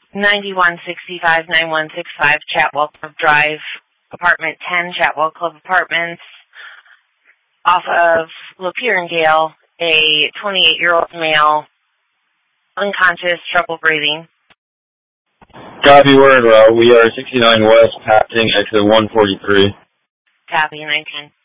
9165-9165 Chatwell Club Drive, Apartment 10, Chatwell Club Apartments, off of Lapeer and Gale, a 28-year-old male, unconscious, trouble breathing. Copy, word. We are 69 West, passing exit 143. Copy, 19.